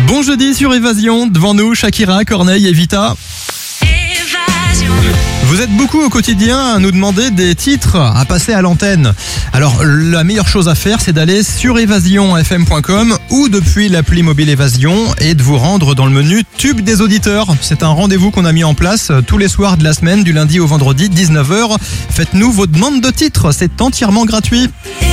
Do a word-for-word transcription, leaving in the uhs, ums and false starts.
Bon jeudi sur Évasion, devant nous Shakira, Corneille et Vita. Vous êtes beaucoup au quotidien à nous demander des titres à passer à l'antenne. Alors la meilleure chose à faire, c'est d'aller sur évasion f m point com ou depuis l'appli mobile Évasion et de vous rendre dans le menu Tube des auditeurs. C'est un rendez-vous qu'on a mis en place tous les soirs de la semaine, du lundi au vendredi, dix-neuf heures. Faites-nous vos demandes de titres, c'est entièrement gratuit.